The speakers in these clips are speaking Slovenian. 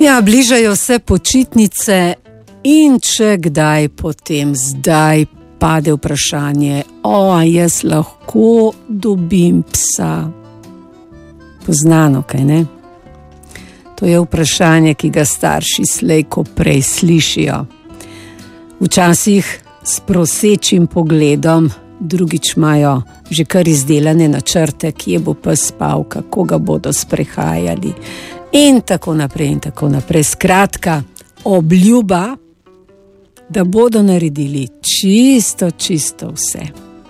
Ja, bližajo se počitnice in če kdaj potem zdaj pade vprašanje, jaz lahko dobim psa. Poznano, kaj ne? To je vprašanje, ki ga starši slej ko prej slišijo. Včasih s prosečim pogledom, drugič imajo že kar izdelane načrte, kje bo pes spal, kako ga bodo sprehajali in tako naprej in tako naprej. Skratka, obljuba, da bodo naredili čisto vse.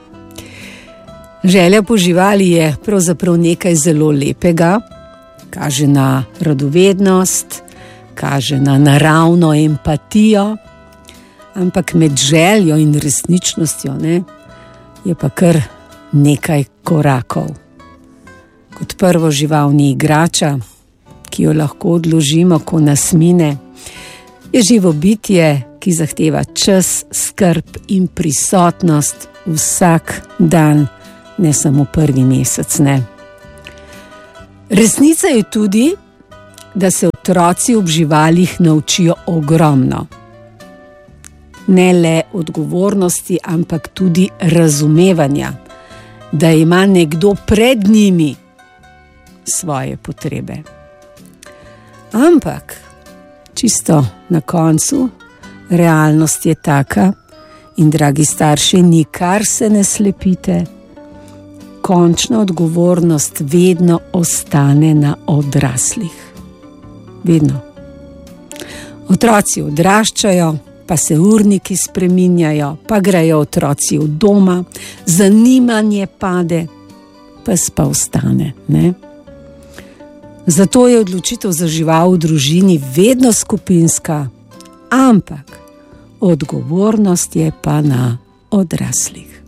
Želja po živali je pravzaprav nekaj zelo lepega, kaže na radovednost, kaže na naravno empatijo, ampak med željo in resničnostjo, je pa kar nekaj korakov. Kot prvo, žival ni igrača, ki jo lahko odložimo, ko nas mine. Je živo bitje, ki zahteva čas, skrb in prisotnost vsak dan, ne samo prvi mesec, ne. Resnica je tudi, da se otroci ob živalih naučijo ogromno. Ne le odgovornosti, ampak tudi razumevanja, da ima nekdo pred njimi svoje potrebe. Ampak čisto na koncu, realnost je taka in, dragi starši, nikar se ne slepite, končna odgovornost vedno ostane na odraslih. Vedno. Otroci odraščajo, pa se urniki spreminjajo, pa grejo otroci od doma, zanimanje pade, pes pa ostane, ne? Zato je odločitev za žival v družini vedno skupinska, ampak odgovornost je pa na odraslih.